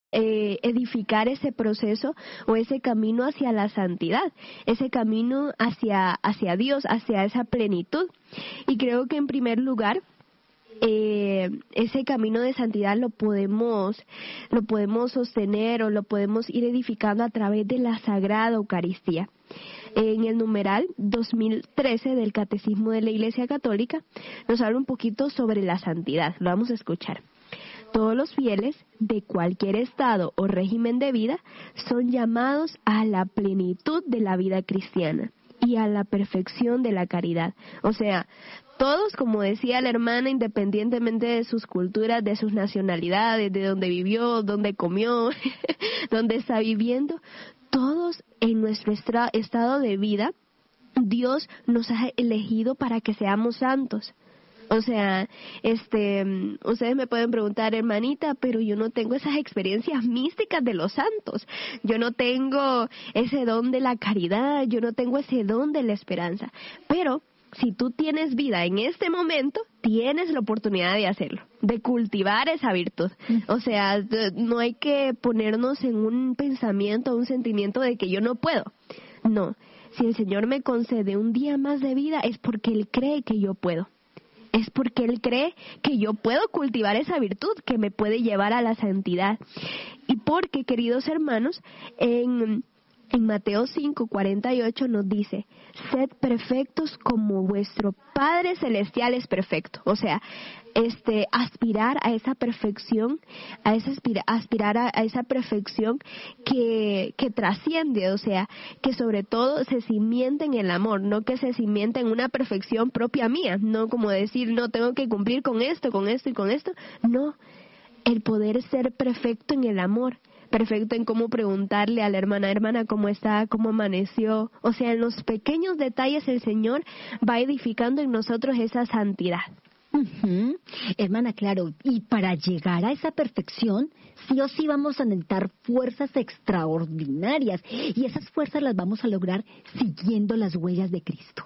edificar ese proceso o ese camino hacia la santidad, ese camino hacia Dios, hacia esa plenitud. Y creo que en primer lugar, ese camino de santidad lo podemos sostener o lo podemos ir edificando a través de la Sagrada Eucaristía. En el numeral 2013 del Catecismo de la Iglesia Católica nos habla un poquito sobre la santidad. Lo vamos a escuchar. Todos los fieles de cualquier estado o régimen de vida son llamados a la plenitud de la vida cristiana y a la perfección de la caridad. O sea, todos, como decía la hermana, independientemente de sus culturas, de sus nacionalidades, de dónde vivió, dónde comió, dónde está viviendo, todos en nuestro estado de vida, Dios nos ha elegido para que seamos santos. O sea, ustedes me pueden preguntar, hermanita, pero yo no tengo esas experiencias místicas de los santos. Yo no tengo ese don de la caridad, yo no tengo ese don de la esperanza. Pero si tú tienes vida en este momento, tienes la oportunidad de hacerlo, de cultivar esa virtud. O sea, no hay que ponernos en un pensamiento, un sentimiento de que yo no puedo. No, si el Señor me concede un día más de vida es porque Él cree que yo puedo. Es porque Él cree que yo puedo cultivar esa virtud que me puede llevar a la santidad. Y porque, queridos hermanos, en Mateo 5:48 nos dice, sed perfectos como vuestro Padre Celestial es perfecto. O sea, aspirar a esa perfección, aspirar a esa perfección que trasciende, o sea, que sobre todo se cimienta en el amor, no que se cimienta en una perfección propia mía, no como decir, no tengo que cumplir con esto y con esto, no, el poder ser perfecto en el amor, perfecto en cómo preguntarle a la hermana, ¿cómo está? ¿Cómo amaneció? O sea, en los pequeños detalles el Señor va edificando en nosotros esa santidad. Uh-huh. Hermana, claro, y para llegar a esa perfección, sí o sí vamos a necesitar fuerzas extraordinarias, y esas fuerzas las vamos a lograr siguiendo las huellas de Cristo.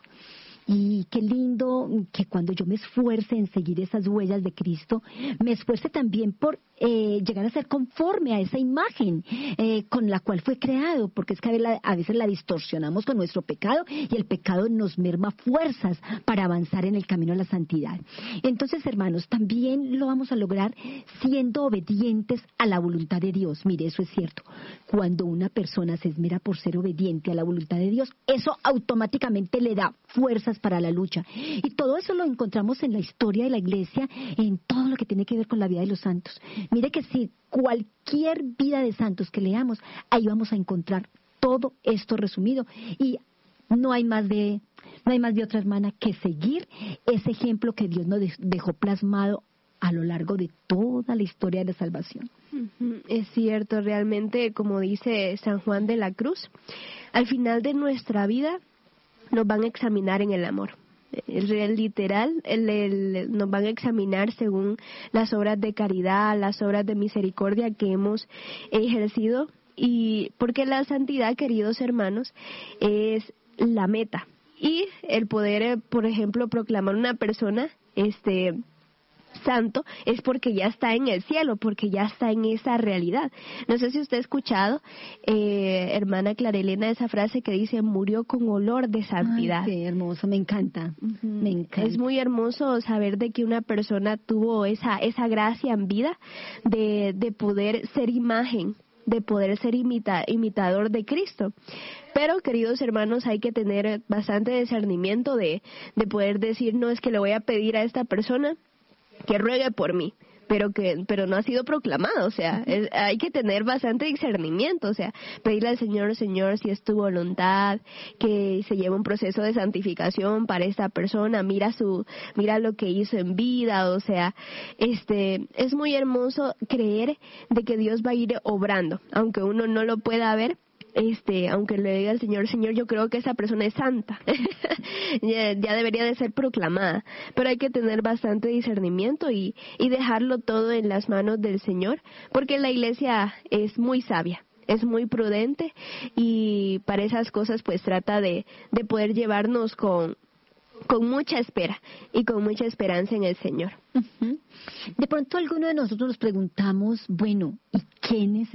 Y qué lindo que cuando yo me esfuerce en seguir esas huellas de Cristo, me esfuerce también por llegar a ser conforme a esa imagen con la cual fue creado, porque es que a veces la distorsionamos con nuestro pecado y el pecado nos merma fuerzas para avanzar en el camino a la santidad. Entonces, hermanos, también lo vamos a lograr siendo obedientes a la voluntad de Dios. Mire, eso es cierto. Cuando una persona se esmera por ser obediente a la voluntad de Dios, eso automáticamente le da fuerzas para la lucha. Y todo eso lo encontramos en la historia de la Iglesia, en todo lo que tiene que ver con la vida de los santos. Mire que si cualquier vida de santos que leamos, ahí vamos a encontrar todo esto resumido. Y no hay más de otra hermana que seguir ese ejemplo que Dios nos dejó plasmado a lo largo de toda la historia de la salvación. Es cierto, realmente, como dice San Juan de la Cruz, al final de nuestra vida nos van a examinar en el amor. Literal, nos van a examinar según las obras de caridad, las obras de misericordia que hemos ejercido, y porque la santidad, queridos hermanos, es la meta. Y el poder, por ejemplo, proclamar una persona santo es porque ya está en el cielo, porque ya está en esa realidad. No sé si usted ha escuchado, hermana Clara Elena, esa frase que dice, murió con olor de santidad. Ay, qué hermoso, me encanta. Me encanta. Es muy hermoso saber de que una persona tuvo esa gracia en vida de poder ser imagen, de poder ser imitador de Cristo. Pero, queridos hermanos, hay que tener bastante discernimiento de poder decir, no, es que le voy a pedir a esta persona que ruegue por mí, pero no ha sido proclamado. O sea, hay que tener bastante discernimiento, o sea, pedirle al Señor, si es tu voluntad, que se lleve un proceso de santificación para esta persona, mira lo que hizo en vida. O sea, es muy hermoso creer de que Dios va a ir obrando, aunque uno no lo pueda ver. Aunque le diga al Señor, yo creo que esa persona es santa, ya debería de ser proclamada, pero hay que tener bastante discernimiento y dejarlo todo en las manos del Señor, porque la Iglesia es muy sabia, es muy prudente, y para esas cosas pues trata de poder llevarnos con mucha espera y con mucha esperanza en el Señor. Uh-huh. De pronto alguno de nosotros nos preguntamos, bueno, ¿y qué